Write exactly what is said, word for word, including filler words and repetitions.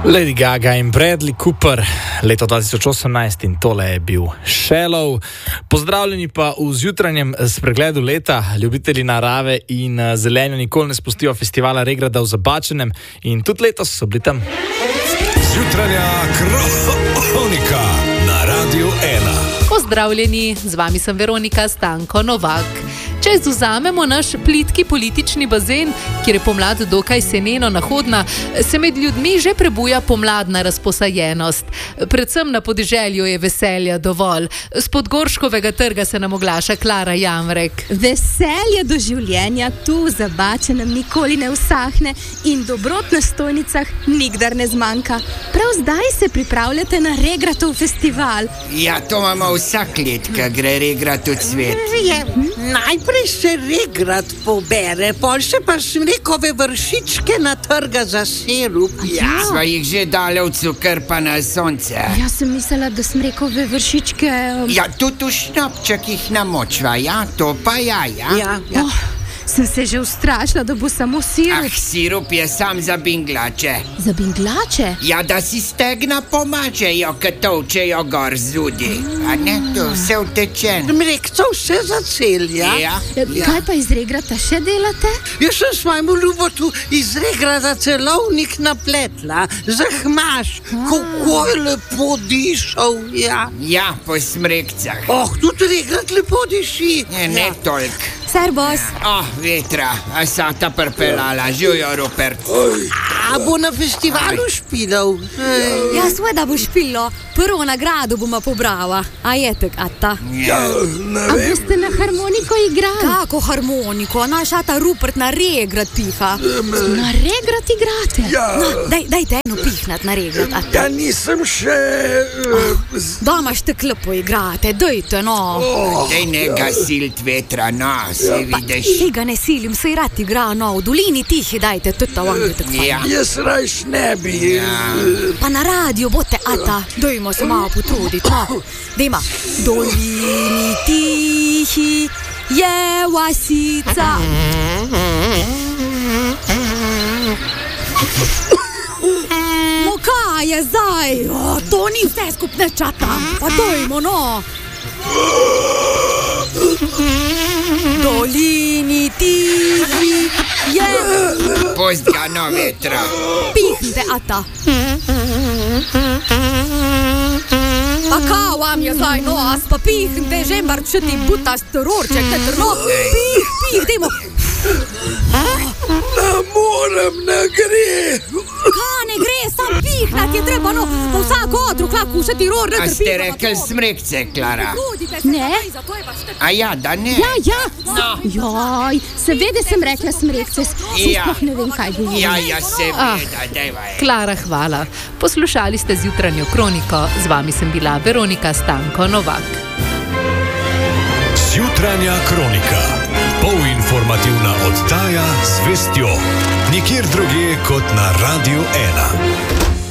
Lady Gaga in Bradley Cooper, leto dva tisoč osemnajst in tole je bil Shallow. Pozdravljeni pa v zjutranjem spregledu leta. Ljubitelji narave in zelenja nikoli ne spustijo festivala Regrada v Zabačenem in tudi letos so bili tam. Zjutranja kronika na Radiu ena. Pozdravljeni, z vami sem Veronika Stanko Novak. Če izvzamemo naš plitki politični bazen, kjer je pomlad dokaj seneno nahodna, se med ljudmi že prebuja pomladna razposajenost. Predvsem na podeželju je veselja dovolj. S Podgorškovega trga se nam oglaša Klara Jamrek. Veselje do življenja tu v Zabačenem nikoli ne usahne in dobrot na stojnicah nikdar ne zmanjka. Prav zdaj se pripravljate na Regratov festival. Ja, to imamo vsak let, ko gre Regrat v cvet. Je, najprej se Regrat pobere, pol še pa smrekove vršičke na trga za sirup. Ja. Sva jih že dali v cukr pa na sonce. Jaz sem mislila, da smrekove vršičke... Ja, tudi v šnopčekih namočva, ja, to pa ja, ja. Ja, ja. Oh, sem se že ustrašila, da bo samo sirup. Ah, sirup je sam za binglače. Za binglače? Ja, da si stegna pomačejo, ko tolčejo gor zudi. A ne, to vse vtečen. Mrekco vse zacelja. Ja. Kaj pa iz Regrata še delate? Jaz sem svojemu ljubotu iz Regrata celovnik napletla. Zahmaš, kako je lepo dišal, ja. Ja, po smrekcah. Oh, tudi Regrat lepo diši. Ne, ne toliko. Servus. Oh, vetra, a sa ta prpelala, živijo Rupert. A bo na festivalu špilal? Ja, sveda bo špilo. Prvo nagrado bomo pobrala. A je tak, ata? Ja. A boste na harmoniko igrali? Kako harmoniko? Naš ata Rupert na Regrat piha. Na Regrat igrate? Ja, No, daj, dajte eno pihnat na Regrat, ata. ja nisem še... Uh, Doma štek lepo igrate, dajte, no. Dej ne gasilt vetra, no, se vidiš. Tega ne silim, saj rad igra, no. V dolini tihi dajte, tudi to vam je tak fajn. Ja. jaz rajš ne bi... Pa na radio bote, ata. Dajmo se malo potruditi, no. Dejma. Dolini tihi je vasica. No kaj je zdaj? O, to ni vse skupne čata. Pa dajmo, no. Dolini tihi je... Post ga, no, vetra. Pihnite, ata. Pa kao vam je zdaj, no, as pa pihnite, žembar čuti butast rorček, ne trno. Pih, pih, dajmo. Ne morem, ne gre. Kaj ne gre, sam pihnat je treba, no. Pa vsak otrok lahko šeti ror, ne A trpi. ste rekli smrekce, Klara? Ne. A ja, da ne? Ja, ja. Joj, seveda sem rekla smrekce. Ja. Sploh ne vem, kaj govorim. Ja, ja, seveda, dejva je. Klara, hvala. Poslušali ste zjutranjo kroniko, z vami sem bila Veronika Stanko Novak. Zjutranja kronika. Polinformativna oddaja z vestjo. Nikjer drugje kot na Radiu ena.